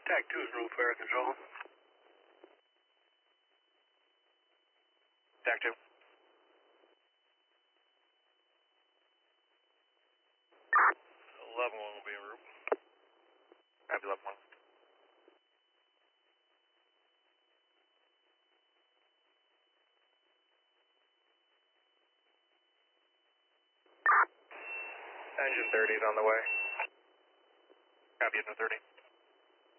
TAC 2 is roof air control. TAC 2. 11-1 will be en route. Copy 11-1. Engine 30 is on the way. Copy, engine 30.